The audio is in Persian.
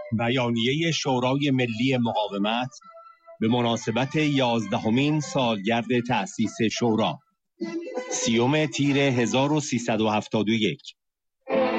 بیانیه شورای ملی مقاومت به مناسبت 11مین سالگرد تأسیس شورا 30 تیر 1371